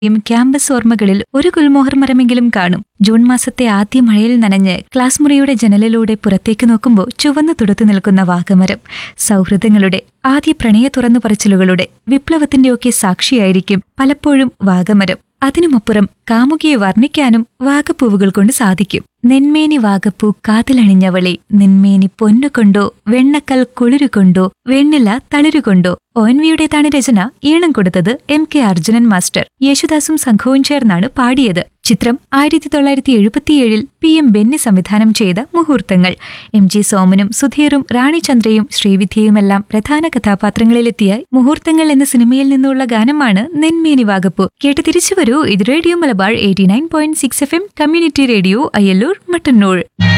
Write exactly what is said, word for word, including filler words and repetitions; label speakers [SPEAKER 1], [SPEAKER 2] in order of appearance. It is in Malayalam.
[SPEAKER 1] യും ക്യാമ്പസ് ഓർമ്മകളിൽ ഒരു ഗുൽമോഹർ മരമെങ്കിലും കാണും. ജൂൺ മാസത്തെ ആദ്യ മഴയിൽ നനഞ്ഞ് ക്ലാസ് മുറിയുടെ ജനലിലൂടെ പുറത്തേക്ക് നോക്കുമ്പോൾ ചുവന്നു തുടുത്തു നിൽക്കുന്ന വാഗമരം സൗഹൃദങ്ങളുടെ ആദ്യ പ്രണയ തുറന്നു പറച്ചിലുകളുടെ വിപ്ലവത്തിന്റെയൊക്കെ സാക്ഷിയായിരിക്കും പലപ്പോഴും വാഗമരം. അതിനുമപ്പുറം കാമുകിയെ വർണ്ണിക്കാനും വാഗപ്പൂവുകൾ കൊണ്ട് സാധിക്കും. നെന്മേനി വാഗപ്പൂ കാതിലണിഞ്ഞവളെ, നിന്മേനി പൊന്നുകൊണ്ടോ വെണ്ണക്കൽ കുളിരുകൊണ്ടോ വെണ്ണില തളിരുകൊണ്ടോ. ഒ എൻ വിയുടേതാണ് രചന. ഈണം കൊടുത്തത് എം കെ അർജുനൻ മാസ്റ്റർ. യേശുദാസും സംഘവും ചേർന്നാണ് പാടിയത്. ചിത്രം ആയിരത്തി തൊള്ളായിരത്തി എഴുപത്തിയേഴിൽ പി എം ബെന്നി സംവിധാനം ചെയ്ത മുഹൂർത്തങ്ങൾ. എം ജി സോമനും സുധീറും റാണിചന്ദ്രയും ശ്രീവിദ്യയുമെല്ലാം പ്രധാന കഥാപാത്രങ്ങളിലെത്തിയ മുഹൂർത്തങ്ങൾ എന്ന സിനിമയിൽ നിന്നുള്ള ഗാനമാണ് നെന്മേനി വാഗപ്പൂ. കേട്ട് തിരിച്ചു വരൂ. ഇത് radio Malabar eighty nine point six F M, community radio, Ayyallur, Mattannur.